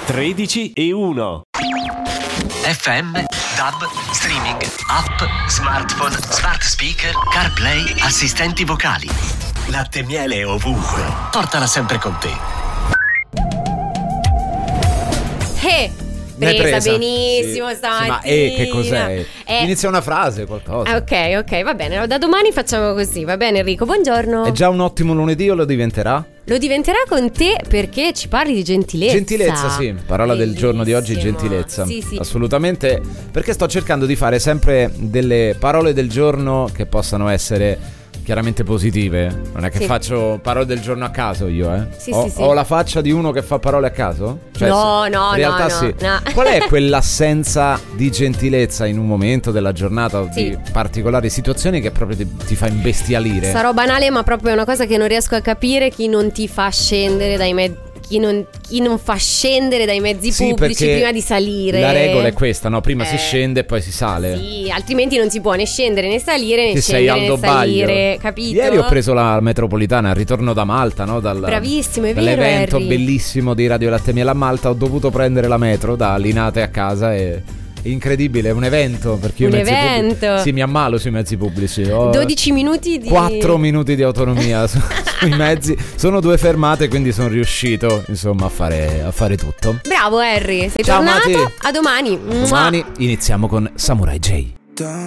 13+1. FM, DAB, streaming, app, smartphone, smart speaker, CarPlay, assistenti vocali. Latte miele ovunque. Portala sempre con te. Presa benissimo, sì. stamattina. Sì, ma che cos'è? Inizia una frase, qualcosa. Ok, va bene. Da domani facciamo così, va bene Enrico? Buongiorno. È già un ottimo lunedì o lo diventerà? Lo diventerà con te perché ci parli di gentilezza. Gentilezza, sì. Parola del giorno di oggi, gentilezza. Sì. Assolutamente, perché sto cercando di fare sempre delle parole del giorno che possano essere chiaramente positive. Non è che faccio parole del giorno a caso io, Ho la faccia di uno che fa parole a caso? Cioè, no, in realtà sì. No. Qual è quell'assenza di gentilezza in un momento della giornata o di particolari situazioni che proprio ti fa imbestialire? Sarò banale, ma proprio è una cosa che non riesco a capire: chi non ti fa scendere dai mezzi. Chi non fa scendere dai mezzi pubblici prima di salire. La regola è questa, no? Prima si scende e poi si sale. Sì, altrimenti non si può né scendere né salire, né che scendere sei né salire, Aldo capito? Ieri ho preso la metropolitana al ritorno da Malta, no? Bravissimo, è vero, dall'evento Harry. Bellissimo di Radio Latte Miele a Malta. Ho dovuto prendere la metro da Linate a casa e... incredibile, è un evento perché sì, mi ammalo sui mezzi pubblici. Ho 12 minuti di 4 minuti di autonomia sui mezzi. Sono 2 fermate, quindi sono riuscito insomma a fare tutto. Bravo Harry, sei Ciao, tornato. Mati. A domani. Domani iniziamo con Samurai J.